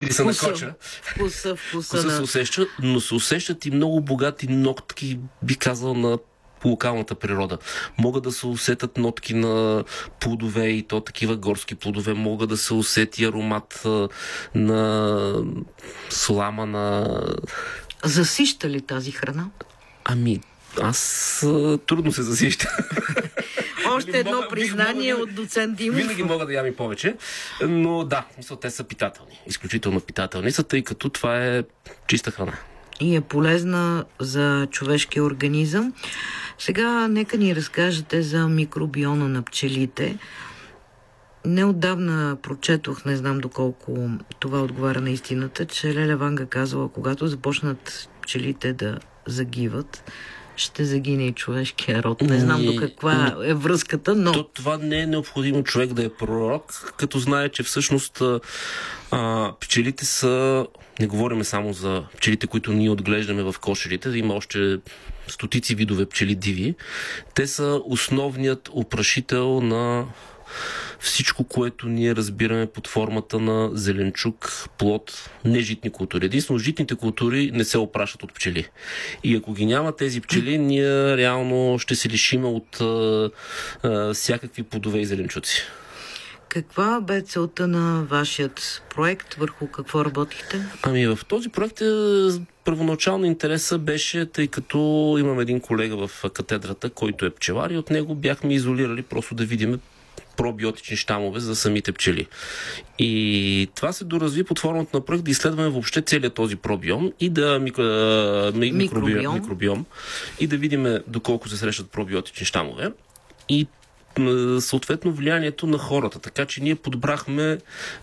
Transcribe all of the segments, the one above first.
или са на коча. Вкуса Вкуса се усеща, но се усещат и много богати нотки, би казал, на локалната природа. Могат да се усетят нотки на плодове, и то такива горски плодове. Могат да се усети аромат на слама, на... Засища ли тази храна? Ами, аз трудно се засища. Още едно признание от доцент Димов. Винаги мога да ям и повече, но да, те са питателни. Изключително питателни са, тъй като това е чиста храна. И е полезна за човешкия организъм. Сега нека ни разкажете за микробиона на пчелите. Неотдавна прочетох, не знам доколко това отговаря на истината, че Леля Ванга казала, когато започнат пчелите да загиват, ще загине и човешкия род. Не знам до каква е връзката, но... Това не е необходимо човек да е пророк, като знае, че всъщност пчелите са... Не говорим само за пчелите, които ние отглеждаме в кошерите, има още стотици видове пчели диви. Те са основният опрашител на всичко, което ние разбираме под формата на зеленчук, плод, нежитни култури. Единствено, житните култури не се опрашат от пчели. И ако ги няма тези пчели, ние реално ще се лишим от всякакви плодове и зеленчуци. Каква бе целта на вашият проект? Върху какво работихте? Ами в този проект първоначално интереса беше, тъй като имам един колега в катедрата, който е пчелар, и от него бяхме изолирали просто да видим пробиотични щамове за самите пчели. И това се доразви под формата на проект да изследваме въобще целият този пробиом и да микробиом и да видим доколко се срещат пробиотични щамове и съответно влиянието на хората. Така че ние подбрахме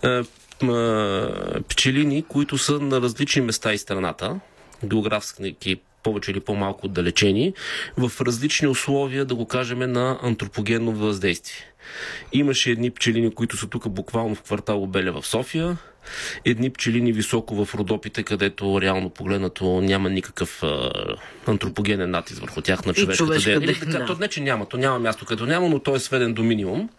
пчелини, които са на различни места из страната, географски повече или по-малко отдалечени, в различни условия, да го кажем, на антропогенно въздействие. Имаше едни пчелини, които са тук буквално в квартал Обеля в София, едни пчелини високо в Родопите, където реално погледнато няма никакъв антропогенен натиск върху тях на човешката дейност. То не, че няма, то няма място, където няма, но то е сведен до минимум.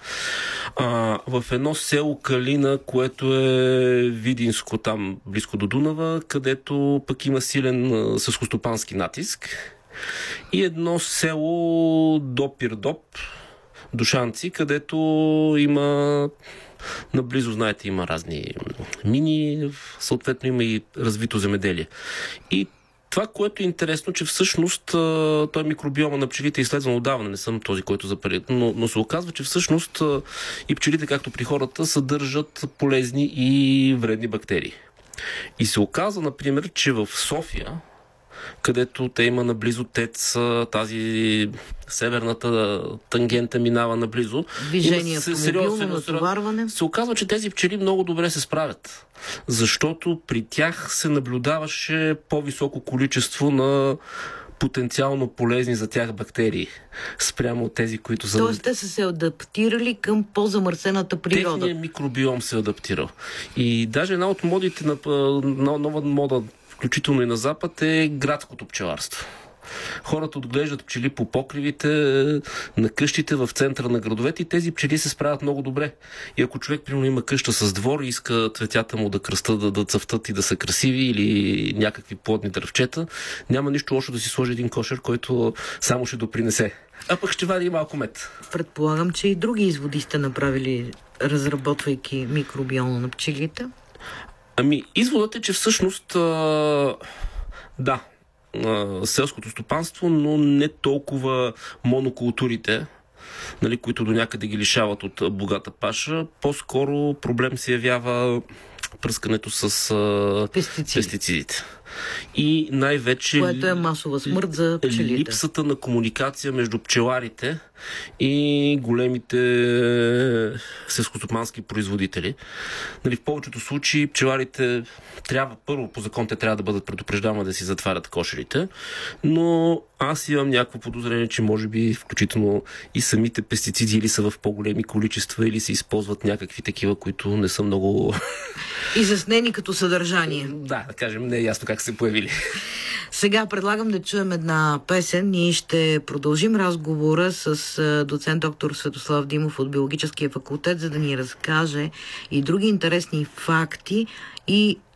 В едно село Калина, което е видинско, там близко до Дунава, където пък има силен селскостопански натиск. И едно село Допирдоп, Душанци, където има наблизо, знаете, има разни мини, съответно има и развито земеделие. И това, което е интересно, че всъщност той микробиома на пчелите е изследван отдавна, не съм този, който запали, но се оказва, че всъщност и пчелите, както при хората, съдържат полезни и вредни бактерии. И се оказва, например, че в София, където те има наблизо ТЕЦ, тази северната тангента минава наблизо. Движение, автомобилно, натоварване. Се оказва, че тези пчели много добре се справят. Защото при тях се наблюдаваше по-високо количество на потенциално полезни за тях бактерии спрямо от тези, които са... Тоест те са се адаптирали към по-замърсената природа. Техният микробиом се е адаптирал. И даже една от модите на нова мода, включително и на Запад, е градското пчеларство. Хората отглеждат пчели по покривите на къщите в центъра на градовете и тези пчели се справят много добре. И ако човек, примерно, има къща с двор и иска цветята му да кръстат, да цъфтат и да са красиви или някакви плодни дървчета, няма нищо лошо да си сложи един кошер, който само ще допринесе. А пък ще вади и малко мед. Предполагам, че и други изводи сте направили, разработвайки микробиона на пчелите. Ами, изводът е, че всъщност да, селското стопанство, но не толкова монокултурите, нали, които до някъде ги лишават от богата паша. По-скоро проблем се явява пръскането с пестицидите. И най-вече което е масова смърт за пчелите. Липсата на комуникация между пчеларите и големите селскостопански производители. Нали, в повечето случаи пчеларите трябва, първо по закон те трябва да бъдат предупреждавани да си затварят кошерите, но аз имам някакво подозрение, че може би включително и самите пестициди или са в по-големи количества, или се използват някакви такива, които не са много... изяснени като съдържание. Да кажем, не е ясно как се появили. Сега предлагам да чуем една песен. Ние ще продължим разговора с доцент доктор Светослав Димов от Биологическия факултет, за да ни разкаже и други интересни факти и